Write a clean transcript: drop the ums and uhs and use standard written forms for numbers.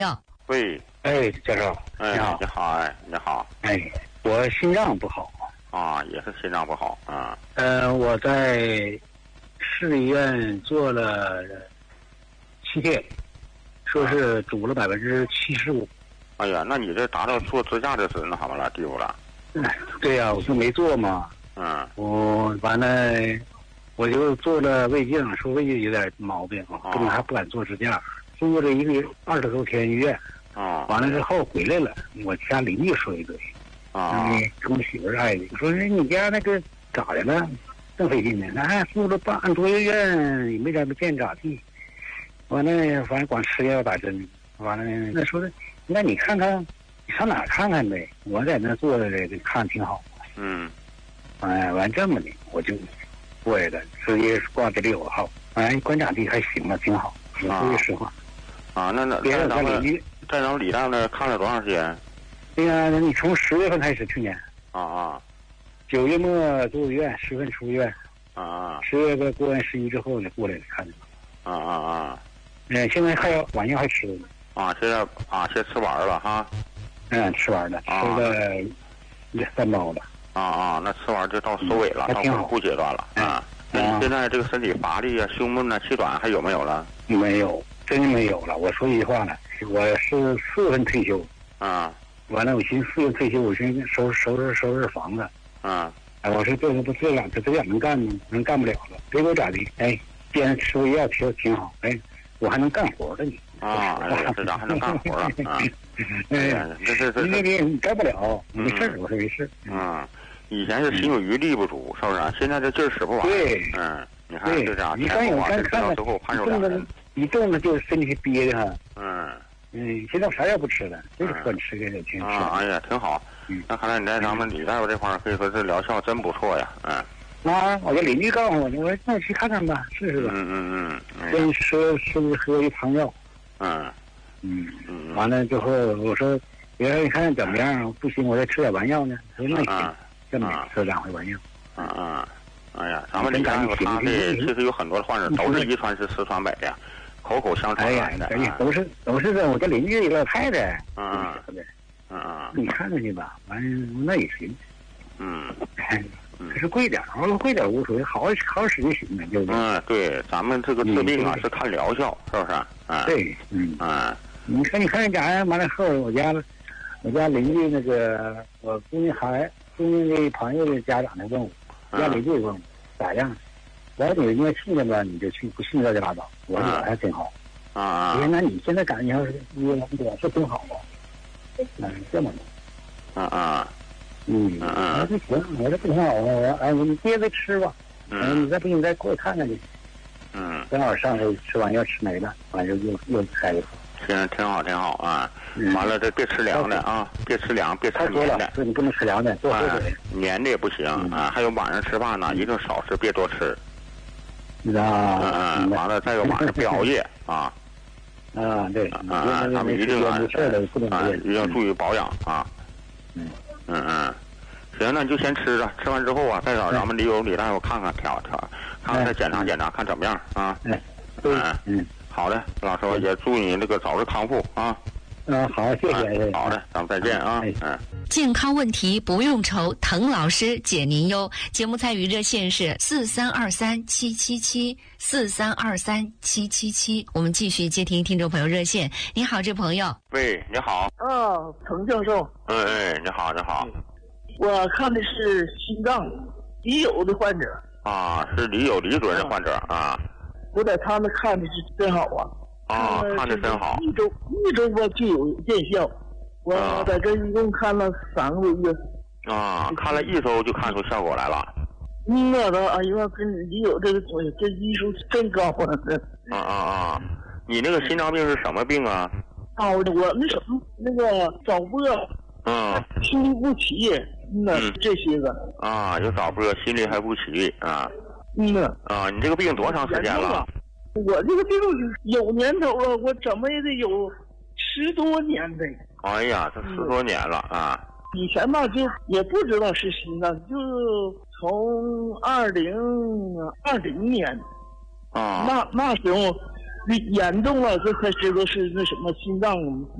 喂， 哎，教授， 哎， 你好， 你好，哎，你好， 哎，我心脏不好啊，也是心脏不好啊。 我在市医院做了7天，说是堵了75%。 哎呀，那你这达到做支架的是那什么了地步了？ 对呀，我就没做嘛。我完了，我就做了胃镜，说胃镜有点毛病，根本还不敢做支架。住了一个月20多天医院。完了之后回来了，我家邻居说一堆。跟我媳妇儿的，说你家那个咋的了？正费劲呢，那住了半多月院，也没见咋地。完了，反正光吃药打针。完了，那说的，那你看看，你上哪儿看看呗？我在那坐着的，看挺好。完这么的，我就过来了，直接挂这6号。观察地还行吧，挺好。我说句实话。 那别人家邻居在咱们李大那看了多长时间？ 对呀，你从10月份开始，去年。9月末住的院，10月份出院。10月份过完11之后呢，过来看的。现在还晚上还吃呢。 现在现在吃完了哈。 吃完了，吃了3包了。 那吃完就到收尾了，到恢复阶段了那你现在这个身体乏力啊、胸闷啊、气短还有没有了？ 没有，真没有了。我说一句话呢，我是4月份退休。完了，我寻思4月退休，我寻思收拾房子。我说这俩能干吗？能干不了了。别管咋的，既然吃过药吃的挺好，我还能干活了呢。 这咋还能干活了？ 你干不了，没事，我说没事。 以前是心有余力不足，是不是？现在这劲儿使不完。 对， 你看这咋？ 你看最后判受2人。 一动了就是身体憋的哈。现在我啥也不吃了，就是光吃这个挺吃。 哎呀，挺好。那看来你在咱们李大夫这块儿可以说这疗效真不错呀。 我这邻居告诉我，我说那去看看吧，试试吧。先喝一汤药。完了之后我说，别人看看怎么样，不行我再吃点丸药呢。他说那行，这么吃2回丸药。 哎呀，咱们李大夫他的其实有很多的患者都是遗传是4传北的，口口相传来的。 都是这我这邻居一个老太太。你看看去吧，完那也行。可是贵点，贵点无所谓，好使就行了，对不对？ 对，咱们这个治病是看疗效，是不是？ 对，你看家完了后，我家邻居那个我姑娘的朋友的家长来问我，家邻居问我咋样？我说你愿意信的吧，你就去；不信的就拉倒。我说我还挺好。我说那你现在感觉要是我是挺好啊。这么的。我说行，我说不挺好啊。我说你接着吃吧。你再不行你再过来看看去。正好上回吃完药吃没了，完了又开一次。 挺好完了这别吃凉的啊，别吃凉，别吃黏的。 你不能吃凉的，多喝水。 黏的也不行还有晚上吃饭呢，一定少吃，别多吃。完了再有晚上别熬夜对。 咱们一定一定注意保养行，那你就先吃着，吃完之后再找咱们李大夫看看看再检查看怎么样好的，老师也祝你这个早日康复好，谢谢。 好的，咱们再见健康问题不用愁，滕老师解您忧。节目参与热线是4323777743237777。我们继续接听听众朋友热线。你好，这朋友。 喂，你好。 滕教授。 你好。 我看的是心脏李友的患者。 是李主任的患者我在他们看的是真好看的真好。 一周吧就有见效。我在这一共看了3个多月。 看了1周就看出效果来了。 哎呀，跟李友这医术真高你那个心脏病是什么病啊？ 我那什么那个早搏。心律不齐。这些个。 有早搏，心律还不齐你这个病多长时间了？ 我这个病有年头了，我怎么也得有10多年呗。 哎呀，这10多年了以前吧就也不知道是心脏，就从2020年那时候严重了，这个是那什么心脏